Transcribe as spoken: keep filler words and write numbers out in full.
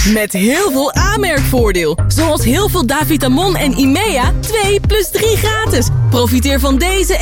Met heel veel aanmerkvoordeel. Zoals heel veel Davitamon en Imea twee plus drie gratis. Profiteer van deze